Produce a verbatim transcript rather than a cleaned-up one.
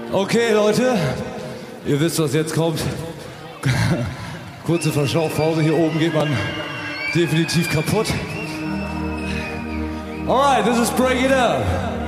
Okay, Leute, ihr wisst, was jetzt kommt. Kurze Verschnaufpause, hier oben geht man definitiv kaputt. Alright, this is Break It Up.